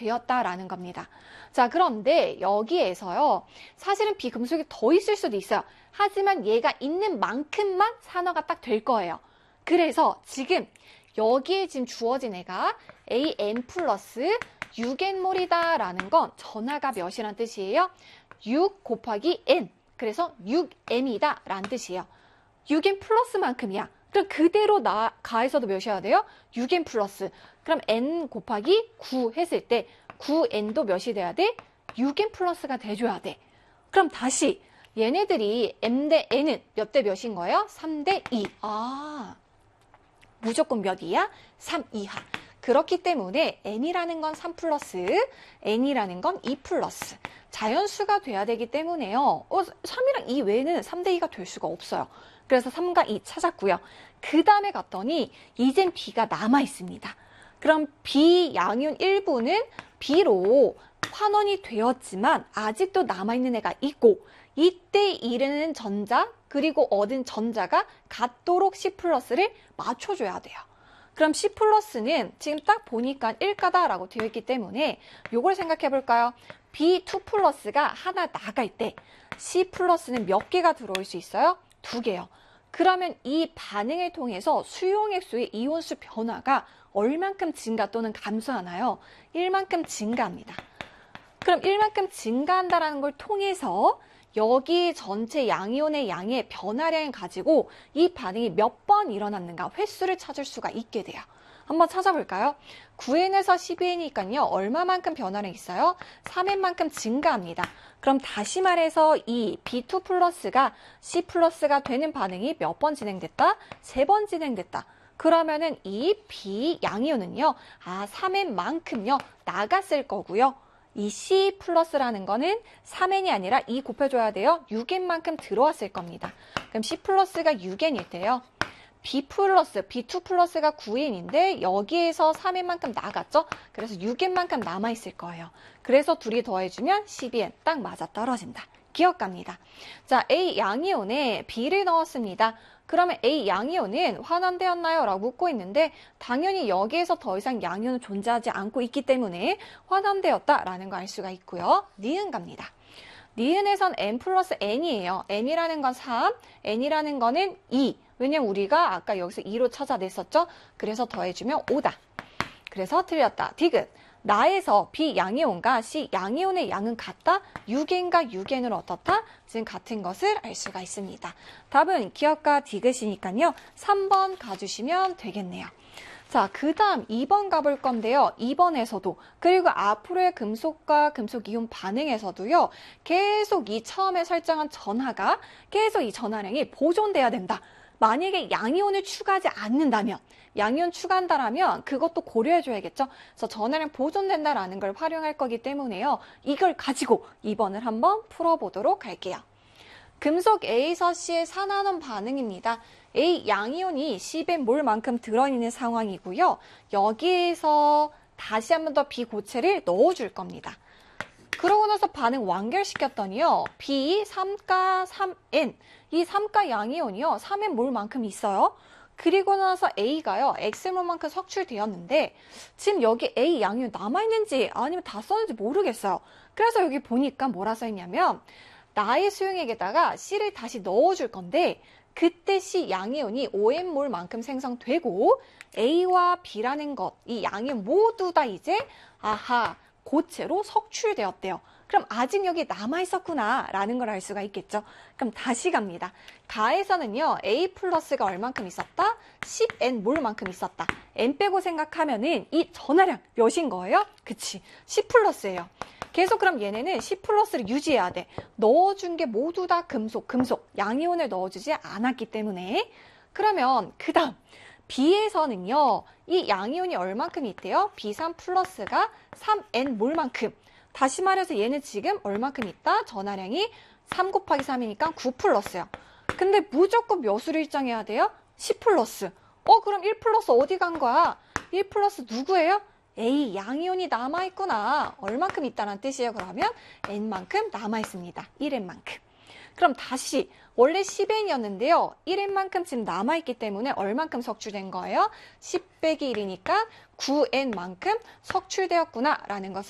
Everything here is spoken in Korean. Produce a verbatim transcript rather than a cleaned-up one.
되었다라는 겁니다. 자, 그런데 여기에서요, 사실은 비금속이 더 있을 수도 있어요. 하지만 얘가 있는 만큼만 산화가 딱 될 거예요. 그래서 지금 여기에 지금 주어진 애가 에이엔 플러스 육 엔몰이다 라는 건 전하가 몇이란 뜻이에요? 육 곱하기 N. 그래서 육 엠이다 라는 뜻이에요. 육 엔 플러스만큼이야. 그럼 그대로 나, 가에서도 몇이어야 돼요? 육 엔 플러스. 그럼 N 곱하기 구 했을 때 구 엔도 몇이 돼야 돼? 육 엔 플러스가 돼줘야 돼. 그럼 다시 얘네들이 M 대 N은 몇 대 몇인 거예요? 삼 대 이. 아, 무조건 몇 이하? 삼 이하. 그렇기 때문에 N이라는 건 삼 플러스, N이라는 건 이 플러스. 자연수가 돼야 되기 때문에요. 어, 삼이랑 이 외에는 삼 대 이가 될 수가 없어요. 그래서 삼과 이 찾았고요. 그 다음에 갔더니 이젠 B가 남아있습니다. 그럼 B 양이온 일부는 B로 환원이 되었지만 아직도 남아있는 애가 있고 이때 이르는 전자 그리고 얻은 전자가 같도록 C 플러스를 맞춰줘야 돼요. 그럼 C 플러스는 지금 딱 보니까 일가다라고 되어 있기 때문에 요걸 생각해 볼까요? 비 투 플러스가 하나 나갈 때 C 플러스는 몇 개가 들어올 수 있어요? 두 개요. 그러면 이 반응을 통해서 수용액수의 이온수 변화가 얼만큼 증가 또는 감소하나요? 일만큼 증가합니다. 그럼 일만큼 증가한다는 걸 통해서 여기 전체 양이온의 양의 변화량을 가지고 이 반응이 몇 번 일어났는가 횟수를 찾을 수가 있게 돼요. 한번 찾아볼까요? 구 엔에서 십이 엔이니까요. 얼마만큼 변화량이 있어요? 삼 엔만큼 증가합니다. 그럼 다시 말해서 이 비 투 플러스가 C 플러스가 되는 반응이 몇 번 진행됐다? 세 번 진행됐다. 그러면은 이 B 양이온은요. 아, 삼 엔만큼요. 나갔을 거고요. 이 C 플러스라는 거는 삼 엔이 아니라 이 곱해줘야 돼요. 육 엔만큼 들어왔을 겁니다. 그럼 C 플러스가 육 엔일 때요. B 플러스, 비 투 플러스가 구 엔인데 여기에서 삼 엔만큼 나갔죠? 그래서 육 엔만큼 남아있을 거예요. 그래서 둘이 더해주면 십이 엔 딱 맞아 떨어진다. 기억갑니다. 자, A 양이온에 B를 넣었습니다. 그러면 A 양이온은 환원되었나요? 라고 묻고 있는데 당연히 여기에서 더 이상 양이온은 존재하지 않고 있기 때문에 환원되었다라는 거 알 수가 있고요. 니은 갑니다. 니은에선 N 플러스 N이에요. N이라는 건 삼, N이라는 거는 이. 왜냐면 우리가 아까 여기서 이로 찾아냈었죠? 그래서 더해주면 오다. 그래서 틀렸다. 디귿. 나에서 B 양이온과 C 양이온의 양은 같다? 육 엔과 육 엔으로 어떻다? 지금 같은 것을 알 수가 있습니다. 답은 기억과 디귿이니까요. 삼 번 가주시면 되겠네요. 자, 그 다음 이 번 가볼 건데요. 이 번에서도 그리고 앞으로의 금속과 금속이온 반응에서도요. 계속 이 처음에 설정한 전하가 계속 이 전하량이 보존돼야 된다. 만약에 양이온을 추가하지 않는다면 양이온 추가한다라면 그것도 고려해줘야겠죠. 그래서 전하량 보존된다라는 걸 활용할 거기 때문에요. 이걸 가지고 이 번을 한번 풀어보도록 할게요. 금속 A에서 C의 산화원 반응입니다. A 양이온이 십의 몰만큼 들어있는 상황이고요. 여기에서 다시 한 번 더 B 고체를 넣어줄 겁니다. 그러고 나서 반응 완결시켰더니요. B 삼가 삼 엔 이 삼가 양이온이요. 삼 엔 몰만큼 있어요. 그리고 나서 A가요. X몰만큼 석출되었는데 지금 여기 A 양이온 남아있는지 아니면 다 썼는지 모르겠어요. 그래서 여기 보니까 뭐라 써있냐면 나의 수용액에다가 C를 다시 넣어줄 건데 그때 C 양이온이 오 엔몰만큼 생성되고 A와 B라는 것, 이 양이온 모두 다 이제 아하 고체로 석출되었대요. 그럼 아직 여기 남아있었구나 라는 걸 알 수가 있겠죠. 그럼 다시 갑니다. 가에서는요. A 플러스가 얼만큼 있었다? 십 엔 몰만큼 있었다. N 빼고 생각하면은 이 전하량 몇인 거예요? 그치. C 플러스예요. 계속 그럼 얘네는 C 플러스를 유지해야 돼. 넣어준 게 모두 다 금속, 금속, 양이온을 넣어주지 않았기 때문에. 그러면 그 다음 B에서는요. 이 양이온이 얼만큼 있대요? 비 삼 플러스가 삼 엔 몰만큼. 다시 말해서 얘는 지금 얼만큼 있다? 전하량이 삼 곱하기 삼이니까 구 플러스요. 근데 무조건 몇으로 일정해야 돼요? 십 플러스. 어 그럼 일 플러스 어디 간 거야? 일 플러스 누구예요? A 양이온이 남아있구나. 얼만큼 있다는 뜻이에요. 그러면 N만큼 남아있습니다. 일 엔만큼. 그럼 다시 원래 십 엔이었는데요. 일 엔만큼 지금 남아있기 때문에 얼만큼 석출된 거예요? 십 빼기 일이니까 구 엔만큼 석출되었구나 라는 것을